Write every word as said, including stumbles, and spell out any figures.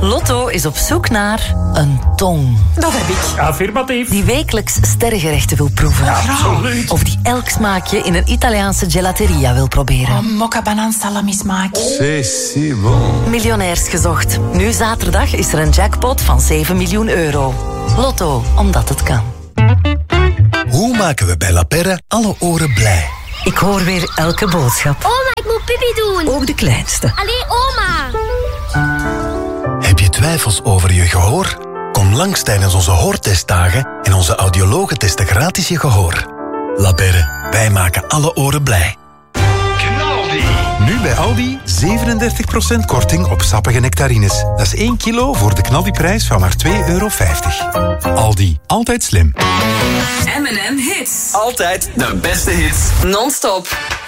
Lotto is op zoek naar een tong. Dat heb ik. Affirmatief. Die wekelijks sterrengerechten wil proeven. Absoluut. Of die elk smaakje in een Italiaanse gelateria wil proberen. Oh, mocca banaan salami smaak. C'est si bon. Miljonairs gezocht. Nu zaterdag is er een jackpot van zeven miljoen euro. Lotto, omdat het kan. Hoe maken we bij La Perre alle oren blij? Ik hoor weer elke boodschap. Oma, ik moet pipi doen. Ook de kleinste. Allee, oma. Heb je twijfels over je gehoor? Kom langs tijdens onze hoortestdagen en onze audiologen testen gratis je gehoor. La Perre, wij maken alle oren blij. Nu bij Aldi zevenendertig procent korting op sappige nectarines. Dat is één kilo voor de knaldiprijs van maar twee euro vijftig. Aldi, altijd slim. M en M Hits. Altijd de beste hits. Non-stop.